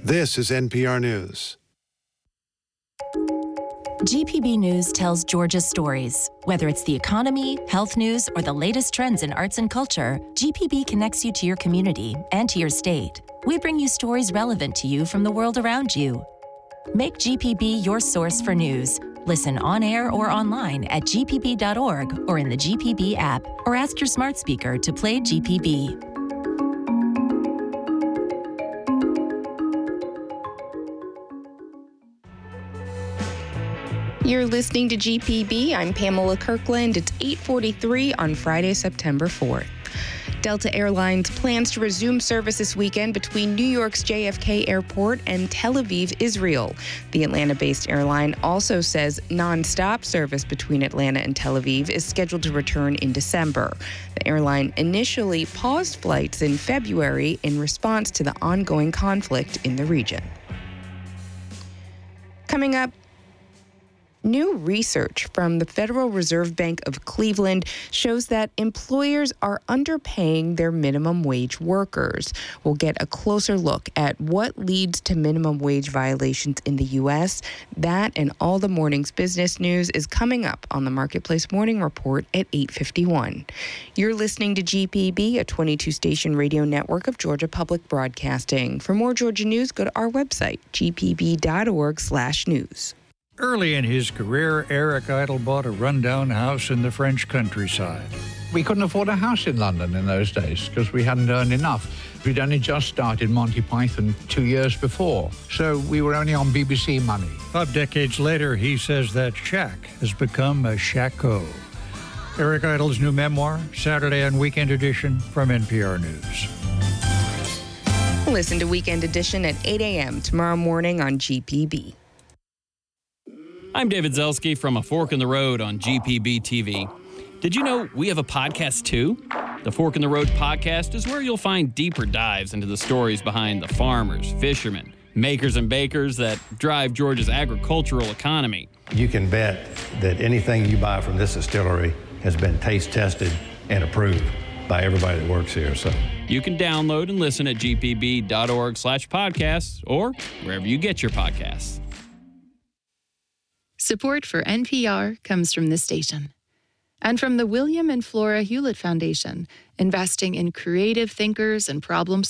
This is NPR News. GPB News tells Georgia's stories. Whether it's the economy, health news, or the latest trends in arts and culture, GPB connects you to your community and to your state. We bring you stories relevant to you from the world around you. Make GPB your source for news. Listen on air or online at gpb.org or in the GPB app, or ask your smart speaker to play GPB. You're listening to GPB. I'm Pamela Kirkland. It's 8:43 on Friday, September 4th. Delta Airlines plans to resume service this weekend between New York's JFK Airport and Tel Aviv, Israel. The Atlanta-based airline also says nonstop service between Atlanta and Tel Aviv is scheduled to return in December. The airline initially paused flights in February in response to the ongoing conflict in the region. Coming up, new research from the Federal Reserve Bank of Cleveland shows that employers are underpaying their minimum wage workers. We'll get a closer look at what leads to minimum wage violations in the U.S. That and all the morning's business news is coming up on the Marketplace Morning Report at 8:51. You're listening to GPB, a 22-station radio network of Georgia Public Broadcasting. For more Georgia news, go to our website, gpb.org/news. Early in his career, Eric Idle bought a rundown house in the French countryside. We couldn't afford a house in London in those days because we hadn't earned enough. We'd only just started Monty Python 2 years before, so we were only on BBC money. 5 decades later, he says that shack has become a shacko. Eric Idle's new memoir, Saturday and Weekend Edition from NPR News. Listen to Weekend Edition at 8 a.m. tomorrow morning on GPB. I'm David Zelski from A Fork in the Road on GPB TV. Did you know we have a podcast too? The Fork in the Road podcast is where you'll find deeper dives into the stories behind the farmers, fishermen, makers and bakers that drive Georgia's agricultural economy. You can bet that anything you buy from this distillery has been taste tested and approved by everybody that works here. So you can download and listen at gpb.org/podcasts or wherever you get your podcasts. Support for NPR comes from this station and from the William and Flora Hewlett Foundation, investing in creative thinkers and problem